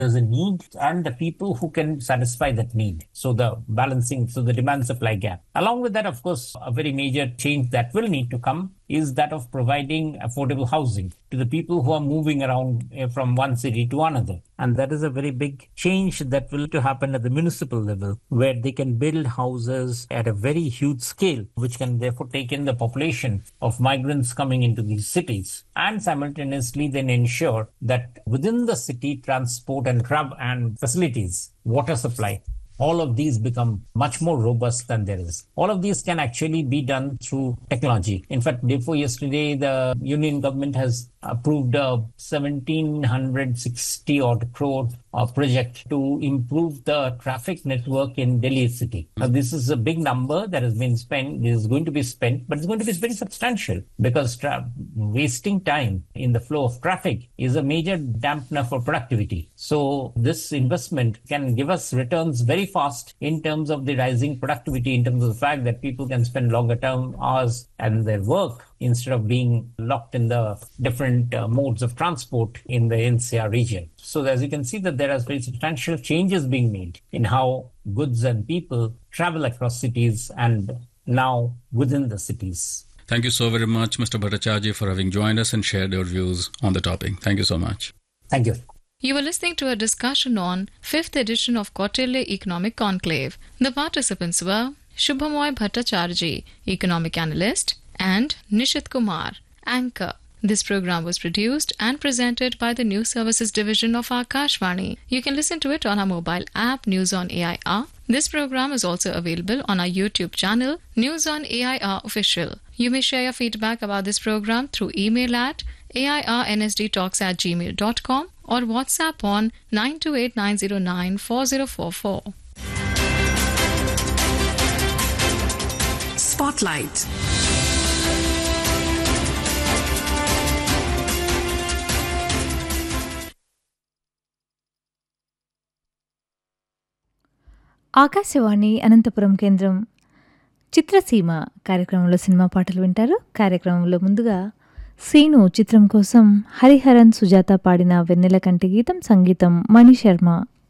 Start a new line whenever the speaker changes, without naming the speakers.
there's a need and the people who can satisfy that need. So the balancing, so the demand supply gap. Along with that, of course, a very major change that will need to come is that of providing affordable housing to the people who are moving around from one city to another. And that is a very big change that will to happen at the municipal level, where they can build houses at a very huge scale, which can therefore take in the population of migrants coming into these cities, and simultaneously then ensure that within the city, transport and travel and facilities, water supply, all of these become much more robust than there is. All of these can actually be done through technology. In fact, day before yesterday, the union government has approved a 1760 odd crore project to improve the traffic network in Delhi city. Now, this is a big number that has been spent, is going to be spent, but it's going to be very substantial because wasting time in the flow of traffic is a major dampener for productivity. So this investment can give us returns very fast in terms of the rising productivity, in terms of the fact that people can spend longer term hours and their work instead of being locked in the different modes of transport in the NCR region. So as you can see that there are very substantial changes being made in how goods and people travel across cities and now within the cities.
Thank you so very much, Mr. Bhattacharjee, for having joined us and shared your views on the topic. Thank you so much.
Thank you.
You were listening to a discussion on 5th edition of Kautilya Economic Conclave. The participants were Shubhamoy Bhattacharjee, Economic Analyst, and Nishit Kumar, Anchor. This program was produced and presented by the News Services Division of Akashvani. You can listen to it on our mobile app, News on AIR. This program is also available on our YouTube channel, News on AIR Official. You may share your feedback about this program through email at airnsdtalks@gmail.com or WhatsApp on 928-909-4044.
Spotlight.
Akashvani Anantapuram కేంద్రం చిత్రసీమ కార్యక్రమంలో cinema పాటలు వింటారు. కార్యక్రమంలో ముందుగా scene చిత్రం కోసం హరిహరన్ సుజాత పాడిన వెన్నెల కంటి గీతం, సంగీతం మణి శర్మ.